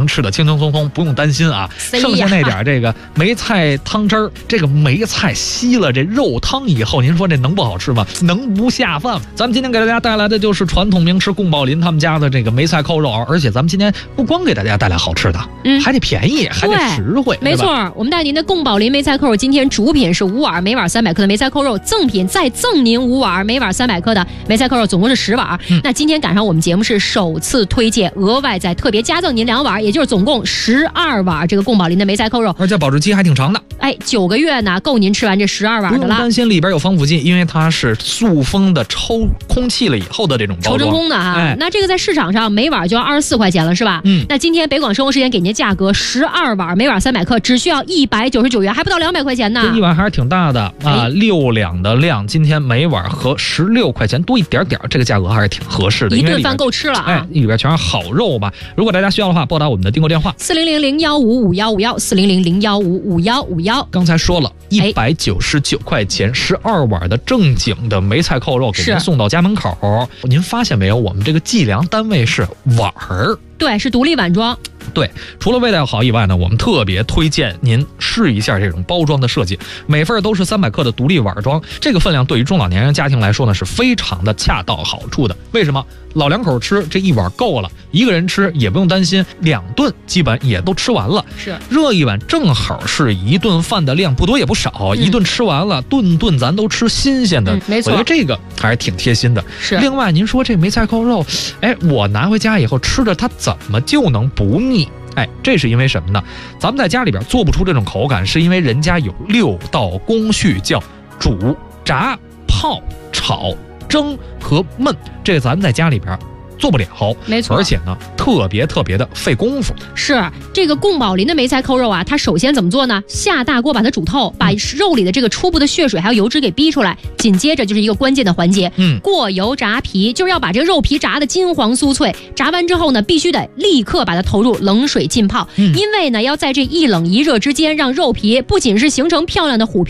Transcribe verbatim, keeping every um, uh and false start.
吃的轻轻松松，不用担心啊。剩下那点这个梅菜汤汁儿，这个梅菜吸了这肉汤以后，您说这能不好吃吗？能不下饭吗？咱们今天给大家带来的就是传统名吃宫保林他们家的这个梅菜扣肉，而且咱们今天不光给大家带来好吃的，嗯，还得便宜，还得实惠。 没错，我们带您的宫保林梅菜扣肉，今天主品是五碗，每碗三百克的梅菜扣肉，赠品再赠您五碗，每碗三百克的梅菜扣肉，总共是十碗。嗯、那今天赶上我们节目是首次推荐，额外再特别加赠您两碗，也就是总共十二碗这个宫保林的梅菜扣肉， 而且保质期还挺长的。 哎，九个月呢，够您吃完这十二碗的了。不用担心里边有防腐剂，因为它是塑封的，抽空气了以后的这种包装， 抽真空的哈。哎、那这个在市场上每碗就要二十四块钱了，是吧？嗯。那今天北广生活时间给您的价格，十二碗每碗三百克，只需要一百九十九元，还不到两百块钱呢。 这一碗还是挺大的啊，六两的量，今天每碗合十六块钱多一点点，这个价格还是挺合适的， 一顿饭够吃了啊！ 哎，里边全是好肉吧？如果大家需要的话，拨打我们的订购电话四零零零幺五五幺五幺四零零零幺五五幺五幺。 刚才说了一百九十九块钱，十二碗的正经的梅菜扣肉给您送到家门口。您发现没有？我们这个计量单位是碗儿。 对，是独立碗装。 对，除了味道好以外呢，我们特别推荐您试一下这种包装的设计，每份都是三百克的独立碗装，这个分量对于中老年人家庭来说呢是非常的恰到好处的。为什么？老两口吃这一碗够了，一个人吃也不用担心，两顿基本也都吃完了。 是， 热一碗正好是一顿饭的量，不多也不少，嗯、一顿吃完了，顿顿咱都吃新鲜的。 嗯、没错， 我觉得这个还是挺贴心的。 是。 另外，您说这梅菜扣肉，哎，我拿回家以后吃着它怎么就能不腻？哎，这是因为什么呢？咱们在家里边做不出这种口感，是因为人家有六道工序，叫煮、炸、泡、炒、蒸和焖，这个咱们在家里边做不了， 没错， 而且呢，特别特别的费功夫。 是这个宫保林的梅菜扣肉啊，它首先怎么做呢？下大锅把它煮透，把肉里的这个初步的血水还有油脂给逼出来，紧接着就是一个关键的环节，嗯，过油炸皮，就是要把这个肉皮炸得金黄酥脆。炸完之后呢，必须得立刻把它投入冷水浸泡，嗯、因为呢，要在这一冷一热之间，让肉皮不仅是形成漂亮的虎皮。